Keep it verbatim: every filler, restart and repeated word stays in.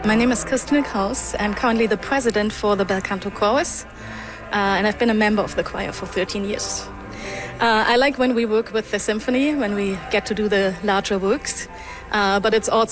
My name is Christine Kraus. I'm currently the president for the Bel Canto Chorus, uh, and I've been a member of the choir for thirteen years. Uh, I like when we work with the symphony, when we get to do the larger works, uh, but it's also